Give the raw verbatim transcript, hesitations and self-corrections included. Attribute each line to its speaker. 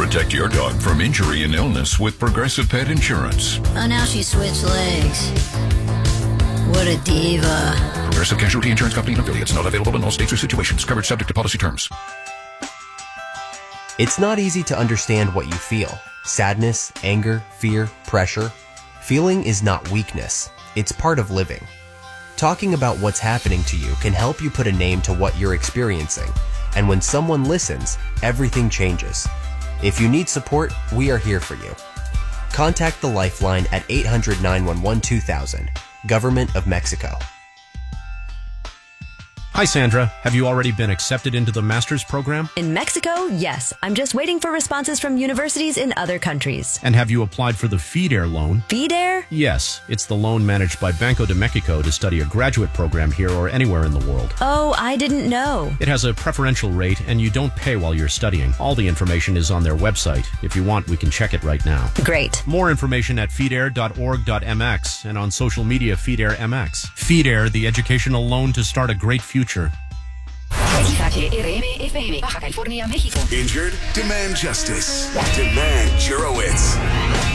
Speaker 1: Protect your dog from injury and illness with Progressive Pet Insurance.
Speaker 2: Oh, now she switched legs. What a diva.
Speaker 1: Progressive Casualty Insurance Company and affiliates. Not available in all states or situations. Coverage subject to policy terms.
Speaker 3: It's not easy to understand what you feel. Sadness, anger, fear, pressure. Feeling is not weakness. It's part of living. Talking about what's happening to you can help you put a name to what you're experiencing. And when someone listens, everything changes. If you need support, we are here for you. Contact the Lifeline at eight hundred, nine one one, two thousand. Government of Mexico.
Speaker 4: Hi, Sandra. Have you already been accepted into the master's program?
Speaker 5: In Mexico, yes. I'm just waiting for responses from universities in other countries.
Speaker 4: And have you applied for the FeedAir loan?
Speaker 5: FeedAir?
Speaker 4: Yes. It's the loan managed by Banco de Mexico to study a graduate program here or anywhere in the world.
Speaker 5: Oh, I didn't know.
Speaker 4: It has a preferential rate, and you don't pay while you're studying. All the information is on their website. If you want, we can check it right now.
Speaker 5: Great.
Speaker 4: More information at feedair dot org dot m x and on social media FeedAir M X. FeedAir, the educational loan to start a great future.
Speaker 6: Injured? Demand justice. Demand Jurowitz.